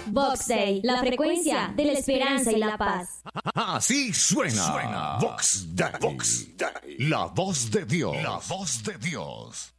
Vox Day, la frecuencia de la esperanza y la paz. Así suena Vox Day, la voz de Dios. La voz de Dios.